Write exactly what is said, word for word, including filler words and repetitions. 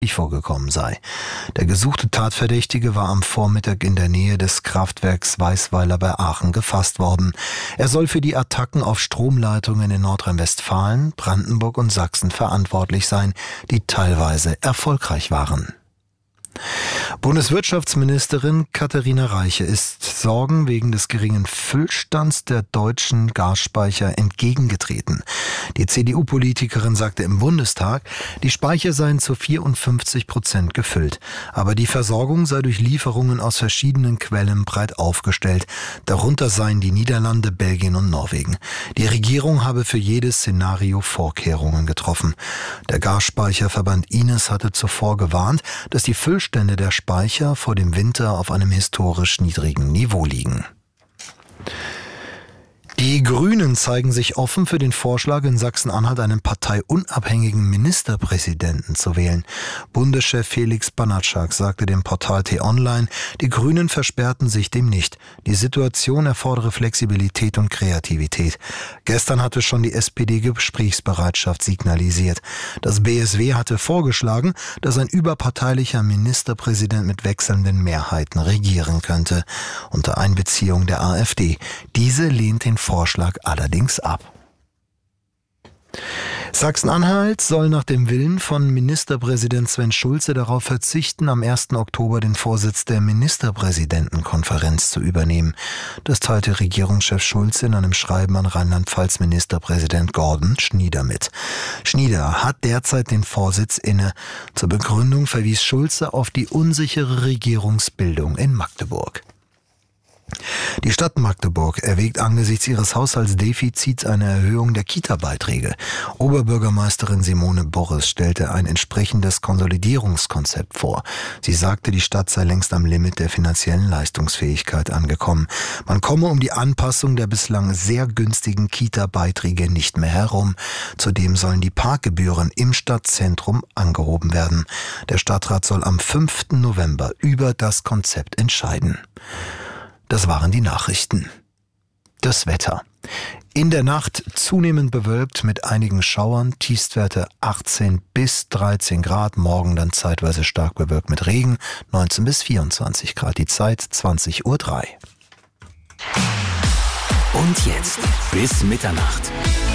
vorgekommen sei. Der gesuchte Tatverdächtige war am Vormittag in der Nähe des Kraftwerks Weißweiler bei Aachen gefasst worden. Er soll für die Attacken auf Stromleitungen in Nordrhein-Westfalen, Brandenburg und Sachsen verantwortlich sein, die teilweise erfolgreich waren. Bundeswirtschaftsministerin Katharina Reiche ist Sorgen wegen des geringen Füllstands der deutschen Gasspeicher entgegengetreten. Die C D U-Politikerin sagte im Bundestag, die Speicher seien zu vierundfünfzig Prozent gefüllt. Aber die Versorgung sei durch Lieferungen aus verschiedenen Quellen breit aufgestellt. Darunter seien die Niederlande, Belgien und Norwegen. Die Regierung habe für jedes Szenario Vorkehrungen getroffen. Der Gasspeicherverband Ines hatte zuvor gewarnt, dass die Füllstände der Speicher vor dem Winter auf einem historisch niedrigen Niveau liegen. Die Grünen zeigen sich offen für den Vorschlag, in Sachsen-Anhalt einen parteiunabhängigen Ministerpräsidenten zu wählen. Bundeschef Felix Banatschak sagte dem Portal T-Online, die Grünen versperrten sich dem nicht. Die Situation erfordere Flexibilität und Kreativität. Gestern hatte schon die S P D Gesprächsbereitschaft signalisiert. Das B S W hatte vorgeschlagen, dass ein überparteilicher Ministerpräsident mit wechselnden Mehrheiten regieren könnte, unter Einbeziehung der AfD. Diese lehnt den Vorschlag allerdings ab. Sachsen-Anhalt soll nach dem Willen von Ministerpräsident Sven Schulze darauf verzichten, am ersten Oktober den Vorsitz der Ministerpräsidentenkonferenz zu übernehmen. Das teilte Regierungschef Schulze in einem Schreiben an Rheinland-Pfalz-Ministerpräsident Gordon Schnieder mit. Schnieder hat derzeit den Vorsitz inne. Zur Begründung verwies Schulze auf die unsichere Regierungsbildung in Magdeburg. Die Stadt Magdeburg erwägt angesichts ihres Haushaltsdefizits eine Erhöhung der Kita-Beiträge. Oberbürgermeisterin Simone Borres stellte ein entsprechendes Konsolidierungskonzept vor. Sie sagte, die Stadt sei längst am Limit der finanziellen Leistungsfähigkeit angekommen. Man komme um die Anpassung der bislang sehr günstigen Kita-Beiträge nicht mehr herum. Zudem sollen die Parkgebühren im Stadtzentrum angehoben werden. Der Stadtrat soll am fünften November über das Konzept entscheiden. Das waren die Nachrichten. Das Wetter. In der Nacht zunehmend bewölkt mit einigen Schauern, Tiefstwerte achtzehn bis dreizehn Grad, morgen dann zeitweise stark bewölkt mit Regen, neunzehn bis vierundzwanzig Grad, die Zeit zwanzig Uhr drei. Und jetzt bis Mitternacht.